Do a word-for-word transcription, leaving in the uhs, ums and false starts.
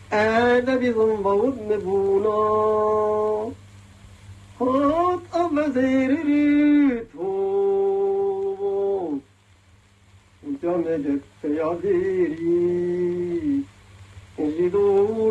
أنا بضنبوض نبونا هات أبا زيريت هو جامدك يا ديري اللي دور